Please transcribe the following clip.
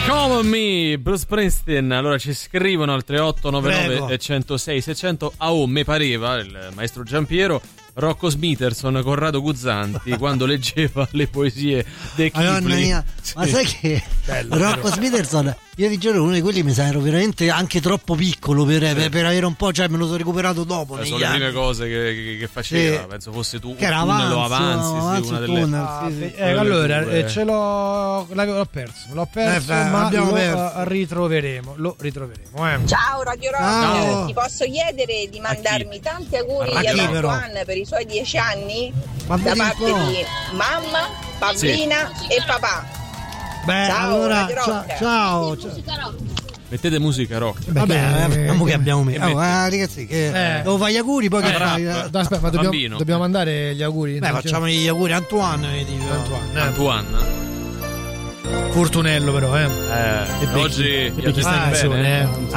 Call Me, Bruce Springsteen. Allora ci scrivono al 3899 e 106 600. Me pareva, il maestro Giampiero, Rocco Smithson, Corrado Guzzanti quando leggeva le poesie dei Kipling. Madonna mia, sì. Ma sai che Bello, Rocco Smithson, io vi giuro, uno di quelli mi sa ero veramente anche troppo piccolo per avere un po', cioè me lo sono recuperato dopo. Sono le prime cose che faceva, penso fosse tu. Che era Avanzi, sì, una delle allora ce l'ho perso, ma lo ritroveremo. Ciao Radio Rock, ti posso chiedere di mandarmi tanti auguri a Antoine per i suoi 10 anni da parte di mamma, Pablina e papà. Ciao, allora ciao. Mettete musica rock. Vabbè, che abbiamo messo. Ragazzi, devo fare gli auguri, poi che fai? Aspetta, ma dobbiamo mandare gli auguri? Facciamo gli auguri a Antoine. Antoine. Fortunello però, oggi sta in pensione,